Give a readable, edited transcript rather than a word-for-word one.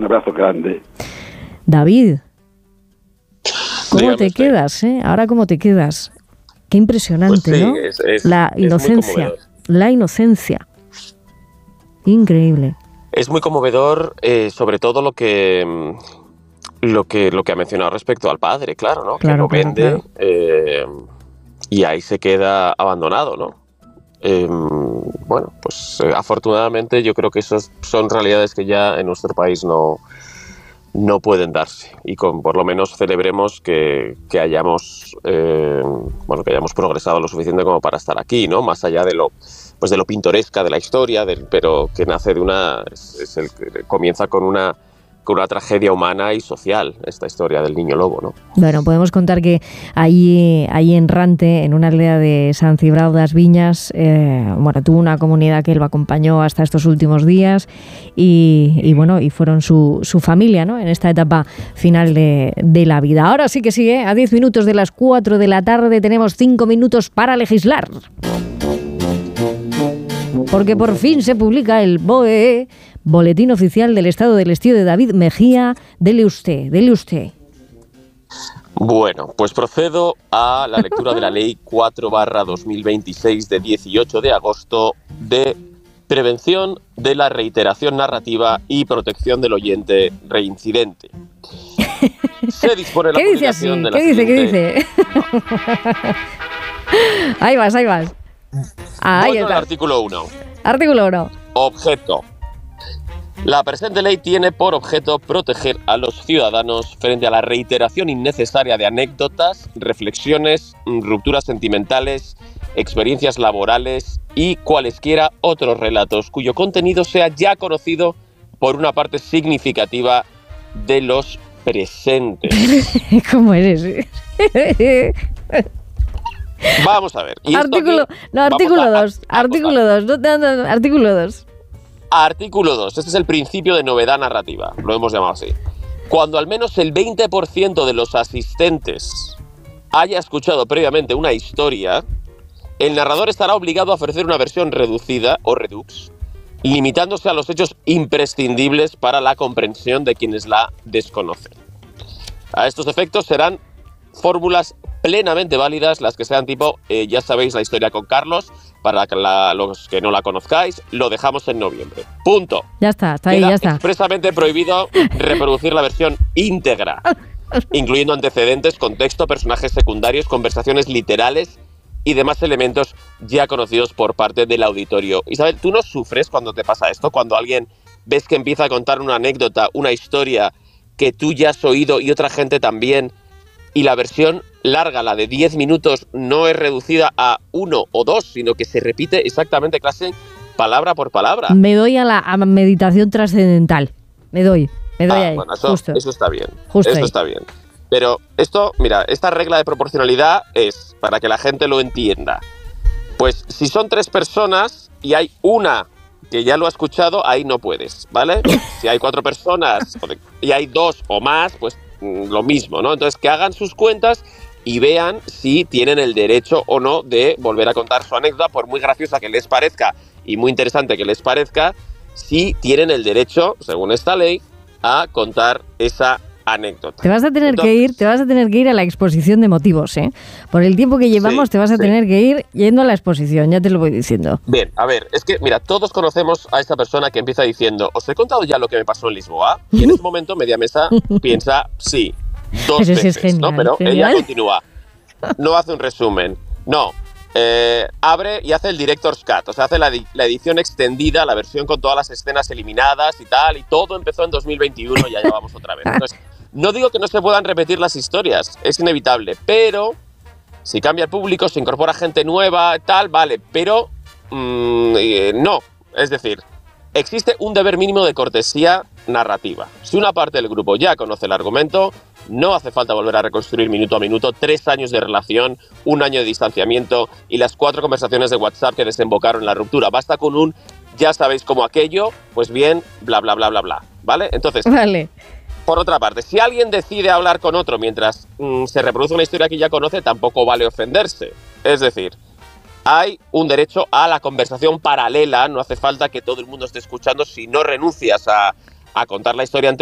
Un abrazo grande. David, ¿cómo Dígame te usted. quedas? Ahora, ¿cómo te quedas? Qué impresionante, Pues sí, ¿no? es La muy inocencia. conmovedor. La inocencia. Increíble. Es muy conmovedor, sobre todo lo que ha mencionado respecto al padre, claro, ¿no? Claro, que lo claro, vende y ahí se queda abandonado, ¿no? Bueno, pues afortunadamente yo creo que esas son realidades que ya en nuestro país no pueden darse, y por lo menos celebremos que hayamos que hayamos progresado lo suficiente como para estar aquí, ¿no? Más allá de lo pintoresca de la historia, pero que nace de comienza con una tragedia humana y social, esta historia del niño lobo, ¿no? Bueno, podemos contar que allí en Rante, en una aldea de San Cibrao das Viñas, tuvo una comunidad que lo acompañó hasta estos últimos días y fueron su familia, ¿no? En esta etapa final de la vida. Ahora sí que sí, a 10 minutos de las 4 de la tarde tenemos 5 minutos para legislar. Porque por fin se publica el BOE, Boletín Oficial del Estado del Estío de David Mejía. Dele usted. Bueno, pues procedo a la lectura de la Ley 4/2026 de 18 de agosto de prevención de la reiteración narrativa y protección del oyente reincidente. Se dispone la ¿Qué dice así? publicación de la ¿Qué siguiente... dice? Ahí vas. Ahí Voy con el está. artículo 1. Artículo 1. Objeto. La presente ley tiene por objeto proteger a los ciudadanos frente a la reiteración innecesaria de anécdotas, reflexiones, rupturas sentimentales, experiencias laborales y cualesquiera otros relatos cuyo contenido sea ya conocido por una parte significativa de los presentes. ¿Cómo eres? Vamos a ver. Y esto Artículo 2. Artículo 2. Artículo 2. Este es el principio de novedad narrativa. Lo hemos llamado así. Cuando al menos el 20% de los asistentes haya escuchado previamente una historia, el narrador estará obligado a ofrecer una versión reducida o redux, limitándose a los hechos imprescindibles para la comprensión de quienes la desconocen. A estos efectos serán fórmulas plenamente válidas las que sean tipo, ya sabéis la historia con Carlos, para que los que no la conozcáis, lo dejamos en noviembre. Punto. Ya está ahí, Queda ya está. expresamente prohibido reproducir la versión íntegra, incluyendo antecedentes, contexto, personajes secundarios, conversaciones literales y demás elementos ya conocidos por parte del auditorio. Isabel, ¿tú no sufres cuando te pasa esto? Cuando alguien ves que empieza a contar una anécdota, una historia que tú ya has oído y otra gente también, y la versión larga, la de 10 minutos, no es reducida a 1 o 2, sino que se repite exactamente palabra por palabra. Me doy a la meditación trascendental. Me doy ahí. Bueno, justo. eso está bien. Justo eso ahí. está bien. Pero esto, mira, esta regla de proporcionalidad es, para que la gente lo entienda, pues si son 3 personas y hay una que ya lo ha escuchado, ahí no puedes, ¿vale? Si hay 4 personas y hay 2 o más, pues lo mismo, ¿no? Entonces que hagan sus cuentas y vean si tienen el derecho o no de volver a contar su anécdota, por muy graciosa que les parezca y muy interesante que les parezca, si tienen el derecho, según esta ley, a contar esa anécdota. Te vas a tener que ir a la exposición de motivos, ¿eh? Por el tiempo que llevamos te vas a tener que ir yendo a la exposición, ya te lo voy diciendo. Bien, a ver, es que, mira, todos conocemos a esta persona que empieza diciendo, ¿os he contado ya lo que me pasó en Lisboa? Y en ese momento Mediamesa piensa, sí, 2 Eso sí veces, es genial, ¿no? Pero genial. ella continúa, no hace un resumen, no, abre y hace el Director's Cut, o sea, hace la edición extendida, la versión con todas las escenas eliminadas y tal, y todo empezó en 2021 y ya llevamos otra vez. Entonces, no digo que no se puedan repetir las historias, es inevitable, pero si cambia el público, se incorpora gente nueva, tal, vale, pero no. Es decir, existe un deber mínimo de cortesía narrativa. Si una parte del grupo ya conoce el argumento, no hace falta volver a reconstruir minuto a minuto 3 años de relación, 1 año de distanciamiento y las 4 conversaciones de WhatsApp que desembocaron en la ruptura. Basta con un, ya sabéis cómo aquello, pues bien, bla, bla, bla, bla, bla. ¿Vale? Entonces, Vale. por otra parte, si alguien decide hablar con otro mientras se reproduce una historia que ya conoce, tampoco vale ofenderse. Es decir, hay un derecho a la conversación paralela, no hace falta que todo el mundo esté escuchando si no renuncias a contar la historia anterior.